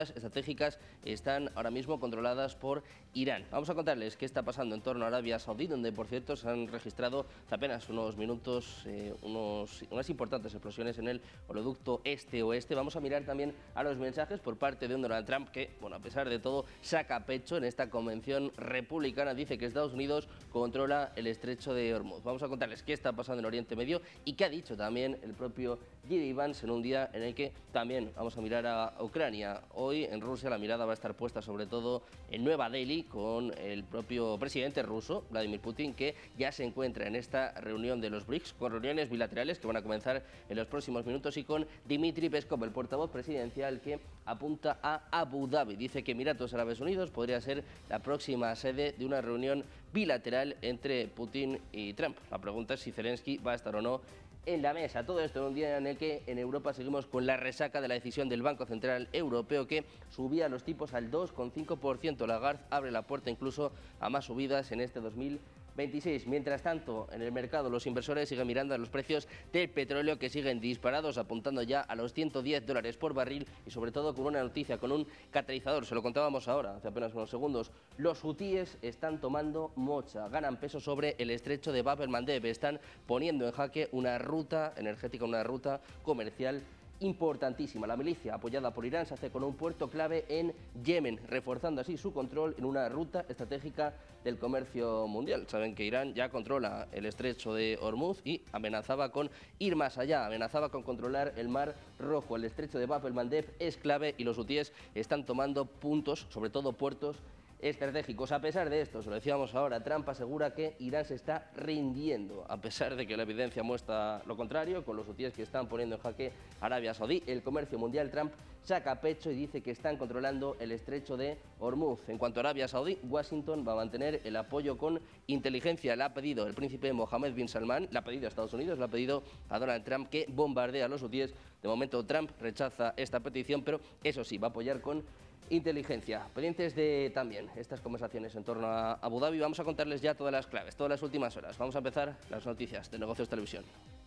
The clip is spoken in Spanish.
estratégicas están ahora mismo controladas por Irán. Vamos a contarles qué está pasando en torno a Arabia Saudí, donde por cierto se han registrado hace apenas unos minutos unas importantes explosiones en el oleoducto este-oeste. Vamos a mirar también a los mensajes por parte de un Donald Trump que, bueno, a pesar de todo, saca pecho en esta convención republicana. Dice que Estados Unidos controla el estrecho de Hormuz. Vamos a contarles qué está pasando en Oriente Medio y qué ha dicho también el propio J.D. Vance en un día en el que también vamos a mirar a Ucrania. Hoy en Rusia la mirada va a estar puesta sobre todo en Nueva Delhi con el propio presidente ruso, Vladimir Putin, que ya se encuentra en esta reunión de los BRICS, con reuniones bilaterales que van a comenzar en los próximos minutos, y con Dmitry Peskov, el portavoz presidencial, que apunta a Abu Dhabi. Dice que Emiratos Árabes Unidos podría ser la próxima sede de una reunión bilateral entre Putin y Trump. La pregunta es si Zelensky va a estar o no en la mesa. Todo esto en un día en el que en Europa seguimos con la resaca de la decisión del Banco Central Europeo, que subía los tipos al 2,5%. Lagarde abre la puerta incluso a más subidas en este 2026. Mientras tanto, en el mercado los inversores siguen mirando a los precios del petróleo, que siguen disparados, apuntando ya a los $110 por barril, y sobre todo con una noticia, con un catalizador. Se lo contábamos ahora, hace apenas unos segundos. Los hutíes están tomando mocha, ganan peso sobre el estrecho de Bab el-Mandeb, están poniendo en jaque una ruta energética, una ruta comercial importantísima. La milicia apoyada por Irán se hace con un puerto clave en Yemen, reforzando así su control en una ruta estratégica del comercio mundial. Saben que Irán ya controla el estrecho de Hormuz y amenazaba con ir más allá, amenazaba con controlar el Mar Rojo. El estrecho de Bab el-Mandeb es clave y los hutíes están tomando puntos, sobre todo puertos estratégicos. A pesar de esto, se lo decíamos ahora, Trump asegura que Irán se está rindiendo, a pesar de que la evidencia muestra lo contrario, con los hutíes que están poniendo en jaque Arabia Saudí, el comercio mundial. Trump saca pecho y dice que están controlando el estrecho de Hormuz. En cuanto a Arabia Saudí, Washington va a mantener el apoyo con inteligencia. Le ha pedido el príncipe Mohammed bin Salman, le ha pedido a Estados Unidos, le ha pedido a Donald Trump que bombardee a los hutíes. De momento Trump rechaza esta petición, pero eso sí, va a apoyar con inteligencia. Pendientes de también estas conversaciones en torno a Abu Dhabi, vamos a contarles ya todas las claves, todas las últimas horas. Vamos a empezar las noticias de Negocios Televisión.